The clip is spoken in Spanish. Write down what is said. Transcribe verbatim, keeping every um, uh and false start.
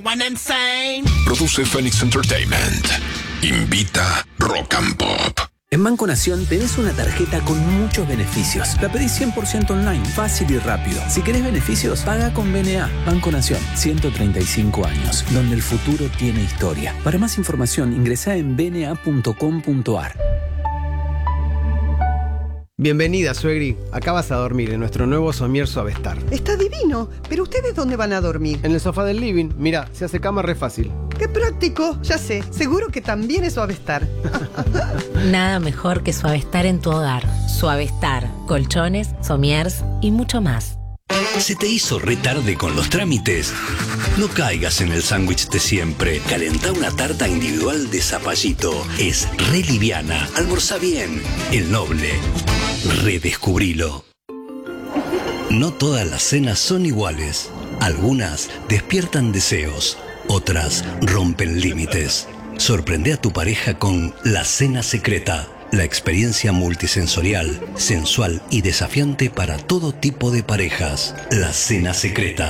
Produce Phoenix Entertainment. Invita Rock and Pop. En Banco Nación tenés una tarjeta con muchos beneficios. La pedís cien por ciento online, fácil y rápido. Si querés beneficios, paga con B N A. Banco Nación, ciento treinta y cinco años, donde el futuro tiene historia. Para más información, ingresá en b n a punto com punto a r. Bienvenida, suegri. Acá vas a dormir en nuestro nuevo somier Suavestar. Está divino, pero ¿ustedes dónde van a dormir? En el sofá del living. Mira, se hace cama re fácil. ¡Qué práctico! Ya sé, seguro que también es Suavestar. Nada mejor que Suavestar en tu hogar. Suavestar, colchones, somiers y mucho más. ¿Se te hizo re tarde con los trámites? No caigas en el sándwich de siempre. Calentá una tarta individual de zapallito. Es re liviana. Almorzá bien. El Noble. Redescubrilo. No todas las cenas son iguales. Algunas despiertan deseos. Otras rompen límites. Sorprende a tu pareja con La Cena Secreta. La experiencia multisensorial, sensual y desafiante para todo tipo de parejas. La Cena Secreta.